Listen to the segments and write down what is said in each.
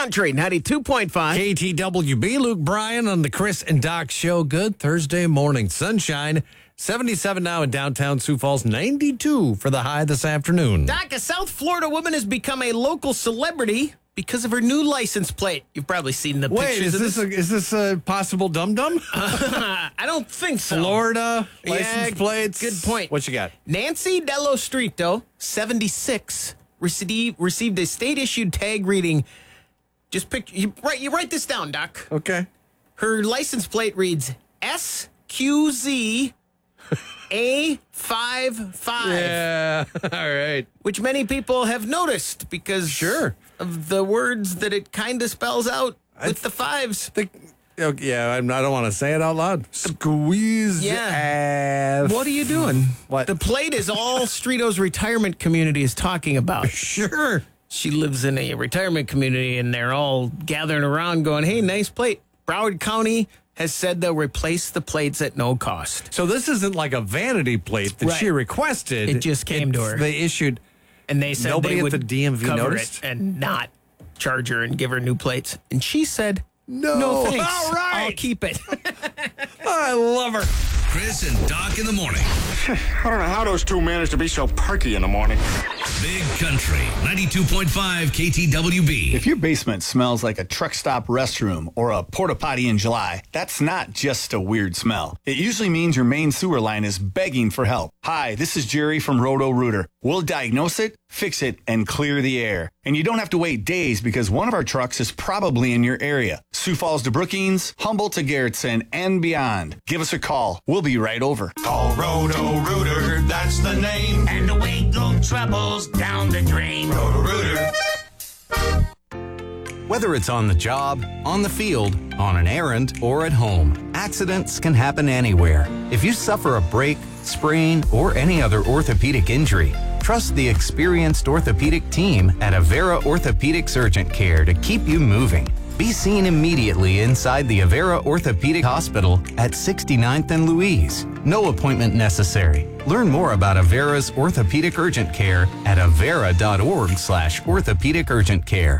Country 92.5. KTWB, Luke Bryan on the Chris and Doc Show. Good Thursday morning. Sunshine, 77 now in downtown Sioux Falls, 92 for the high this afternoon. Doc, a South Florida woman has become a local celebrity because of her new license plate. You've probably seen the pictures. Is this a possible dum-dum? I don't think so. Florida license plates. Good point. What you got? Nancy Dellostrito, 76, received a state-issued tag reading. Just pick. You write this down, Doc. Okay. Her license plate reads SQZ A55. Yeah. All right. Which many people have noticed because of the words that it kind of spells out with the fives. I don't want to say it out loud. Squeeze. Yeah. What are you doing? What? The plate is all Streeto's retirement community is talking about. Sure. She lives in a retirement community, and they're all gathering around going, hey, nice plate. Broward County has said they'll replace the plates at no cost. So this isn't like a vanity plate that she requested. It just came to her. They issued. And they said nobody they at would the DMV cover noticed? it and not charge her and give her new plates. And she said, no thanks. All right. I'll keep it. I love her. Chris and Doc in the morning. I don't know how those two managed to be so perky in the morning. Big Country 92.5 KTWB. If your basement smells like a truck stop restroom or a porta potty in July, that's not just a weird smell. It usually means your main sewer line is begging for help. Hi, this is Jerry from Roto-Rooter. We'll diagnose it, fix it, and clear the air. And you don't have to wait days because one of our trucks is probably in your area. Sioux Falls to Brookings, Humboldt to Garrettson, and beyond. Give us a call. We'll be right over. Call Roto-Rooter, that's the name. And away go troubles down the drain. Roto-Rooter. Whether it's on the job, on the field, on an errand, or at home, accidents can happen anywhere. If you suffer a break, sprain, or any other orthopedic injury, trust the experienced orthopedic team at Avera Orthopedics Urgent Care to keep you moving. Be seen immediately inside the Avera Orthopedic Hospital at 69th and Louise. No appointment necessary. Learn more about Avera's Orthopedic Urgent Care at avera.org/orthopedic urgent care.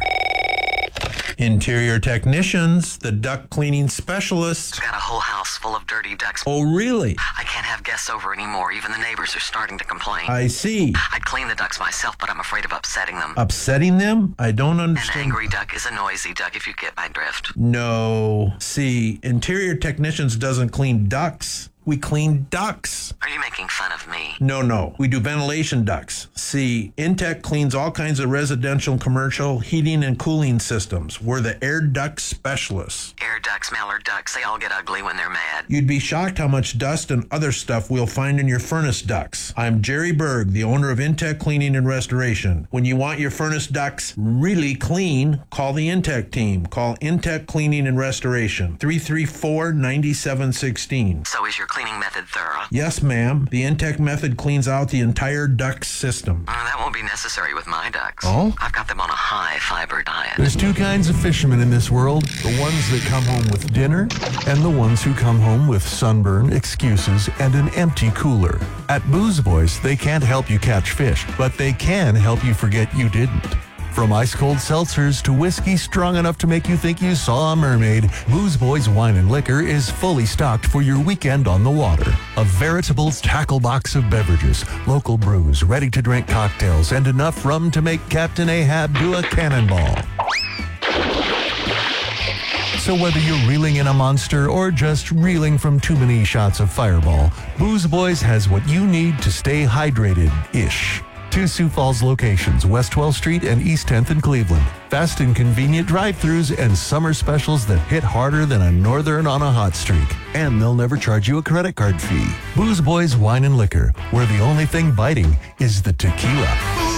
Interior technicians, the duct cleaning specialists. Got a whole house full of dirty ducts. Oh, really? I can't have guests over anymore. Even the neighbors are starting to complain. I see. I'd clean the ducts myself, but I'm afraid of upsetting them. Upsetting them? I don't understand. An angry duck is a noisy duck, if you get my drift. No. See, interior technicians doesn't clean ducts. We clean ducts. Are you making fun of me? No. We do ventilation ducts. See, Intech cleans all kinds of residential and commercial heating and cooling systems. We're the air duct specialists. Air ducts, mallard ducks, they all get ugly when they're mad. You'd be shocked how much dust and other stuff we'll find in your furnace ducts. I'm Jerry Berg, the owner of Intech Cleaning and Restoration. When you want your furnace ducts really clean, call the Intech team. Call Intech Cleaning and Restoration, 334-9716. So is your cleaning method thorough? Yes, ma'am. The Intech method cleans out the entire duct system. That won't be necessary with my ducks. Oh? I've got them on a high fiber diet. There's two kinds of fishermen in this world. The ones that come home with dinner and the ones who come home with sunburn, excuses, and an empty cooler. At Booze Boys, they can't help you catch fish, but they can help you forget you didn't. From ice-cold seltzers to whiskey strong enough to make you think you saw a mermaid, Booze Boys Wine and Liquor is fully stocked for your weekend on the water. A veritable tackle box of beverages, local brews, ready-to-drink cocktails, and enough rum to make Captain Ahab do a cannonball. So whether you're reeling in a monster or just reeling from too many shots of Fireball, Booze Boys has what you need to stay hydrated-ish. 2 Sioux Falls locations, West 12th Street and East 10th in Cleveland. Fast and convenient drive-thrus and summer specials that hit harder than a northern on a hot streak. And they'll never charge you a credit card fee. Booze Boys Wine and Liquor, where the only thing biting is the tequila.